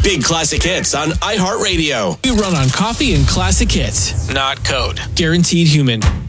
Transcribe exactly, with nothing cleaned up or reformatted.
Big Classic Hits on iHeartRadio. We run on coffee and classic hits, not code. Guaranteed human.